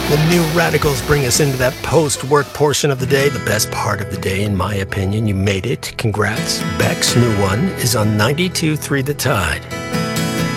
The new radicals bring us into that post-work portion of the day, the best part of the day, in my opinion. You made it. Congrats. Beck's new one is on 92.3 The Tide.